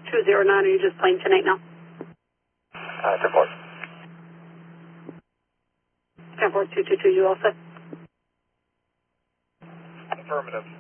209, are you just playing 10-8 now? 10-4. 10-4, 222, you all set? Affirmative.